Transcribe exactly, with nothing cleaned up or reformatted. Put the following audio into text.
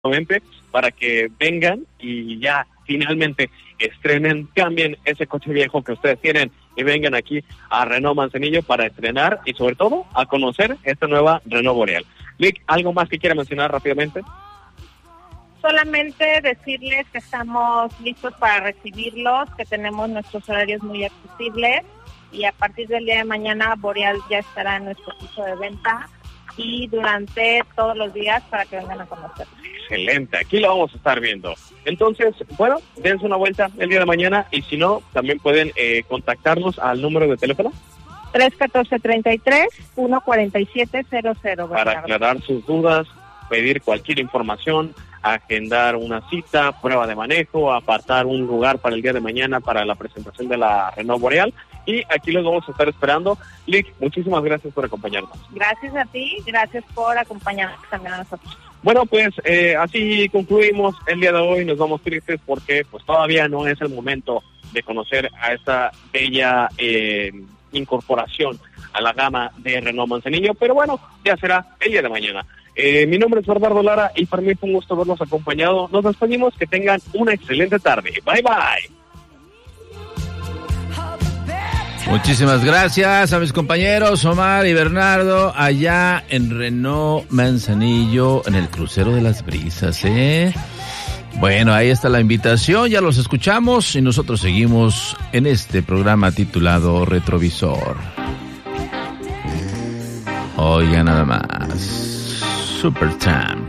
para que vengan y ya finalmente estrenen, cambien ese coche viejo que ustedes tienen y vengan aquí a Renault Manzanillo para estrenar y sobre todo a conocer esta nueva Renault Boreal. Lick, ¿algo más que quiera mencionar rápidamente? Solamente decirles que estamos listos para recibirlos, que tenemos nuestros horarios muy accesibles y a partir del día de mañana Boreal ya estará en nuestro piso de venta y durante todos los días para que vengan a conocer. Excelente, aquí lo vamos a estar viendo. Entonces, bueno, dense una vuelta el día de mañana y si no, también pueden eh, contactarnos al número de teléfono. tres uno cuatro, treinta y tres, uno cuarenta y siete cero cero. Para aclarar sus dudas, pedir cualquier información, agendar una cita, prueba de manejo, apartar un lugar para el día de mañana para la presentación de la Renault Boreal. Y aquí los vamos a estar esperando. Lick, muchísimas gracias por acompañarnos. Gracias a ti, gracias por acompañarnos también a nosotros. Bueno, pues eh, así concluimos el día de hoy. Nos vamos tristes porque pues todavía no es el momento de conocer a esta bella eh, incorporación a la gama de Renault Manzanillo, pero bueno, ya será el día de mañana. Eh, mi nombre es Bernardo Lara y para mí fue un gusto verlos acompañado. Nos despedimos, que tengan una excelente tarde. Bye bye. Muchísimas gracias a mis compañeros Omar y Bernardo allá en Renault Manzanillo, en el crucero de las brisas, ¿eh? Bueno, ahí está la invitación, ya los escuchamos y nosotros seguimos en este programa titulado Retrovisor. Oiga nada más, Super Time.